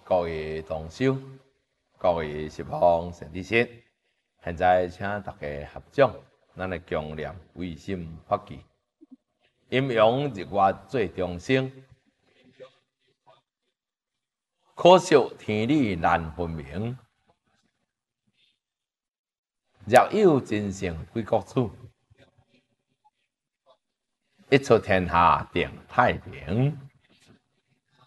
各位同修，各位十方善知识，现在请大家合掌，咱来共念唯心法纪，阴阳日月最众生，可惜天理难分明。若有真圣归国处，一出天下定太平。